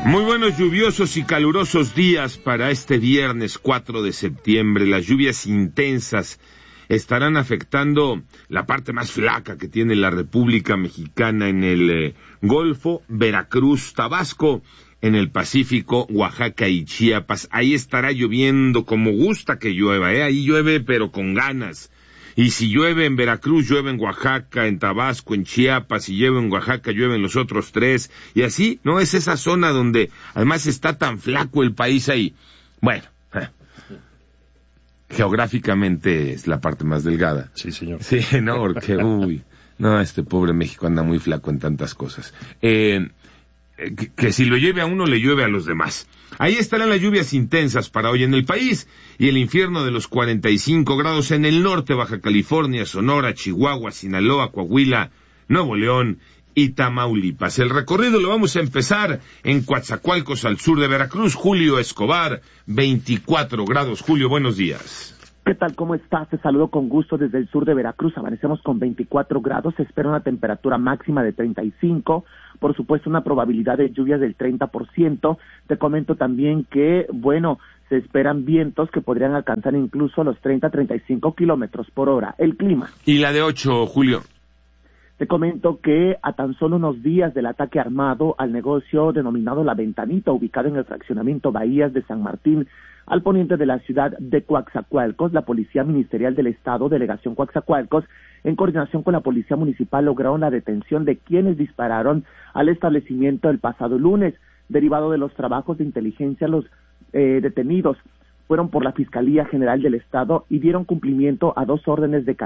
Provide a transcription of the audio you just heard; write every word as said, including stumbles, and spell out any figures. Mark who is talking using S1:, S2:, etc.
S1: Muy buenos, lluviosos y calurosos días para este viernes cuatro de septiembre. Las lluvias intensas estarán afectando la parte más flaca que tiene la República Mexicana en el eh, Golfo, Veracruz, Tabasco, en el Pacífico, Oaxaca y Chiapas. Ahí estará lloviendo como gusta que llueva, ¿eh? Ahí llueve pero con ganas. Y si llueve en Veracruz, llueve en Oaxaca, en Tabasco, en Chiapas, si llueve en Oaxaca, llueve en los otros tres, y así, ¿no? Es esa zona donde además está tan flaco el país ahí. Bueno, eh, geográficamente es la parte más delgada.
S2: Sí, señor.
S1: Sí, no, porque, uy, no, este pobre México anda muy flaco en tantas cosas. Eh, que, que si lo llueve a uno, le llueve a los demás. Ahí estarán las lluvias intensas para hoy en el país y el infierno de los cuarenta y cinco grados en el norte, Baja California, Sonora, Chihuahua, Sinaloa, Coahuila, Nuevo León y Tamaulipas. El recorrido lo vamos a empezar en Coatzacoalcos, al sur de Veracruz. Julio Escobar, veinticuatro grados. Julio, buenos días.
S3: ¿Qué tal? ¿Cómo estás? Te saludo con gusto desde el sur de Veracruz. Amanecemos con veinticuatro grados. Se espera una temperatura máxima de treinta y cinco. Por supuesto, una probabilidad de lluvias del treinta por ciento. Te comento también que, bueno, se esperan vientos que podrían alcanzar incluso los treinta a treinta y cinco kilómetros por hora. El clima.
S1: ¿Y la de ocho, Julio?
S3: Te comento que a tan solo unos días del ataque armado al negocio denominado La Ventanita, ubicado en el fraccionamiento Bahías de San Martín, al poniente de la ciudad de Coatzacoalcos, la Policía Ministerial del Estado, Delegación Coatzacoalcos, en coordinación con la Policía Municipal, lograron la detención de quienes dispararon al establecimiento el pasado lunes. Derivado de los trabajos de inteligencia, los eh, detenidos fueron por la Fiscalía General del Estado y dieron cumplimiento a dos órdenes de